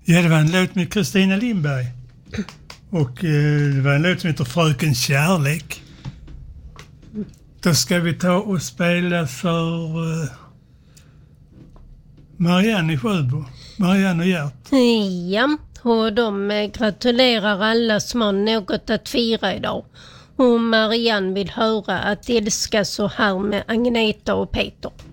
Ja, det var en låt med Kristina Lindberg. Och det var en låt som heter Fröken Kärlek. Då ska vi ta och spela för Marianne i Sjöbo. Marianne och Gert. Ja, och de gratulerar alla som har något att fira idag. Och Marianne vill höra att älska så här med Agneta och Peter.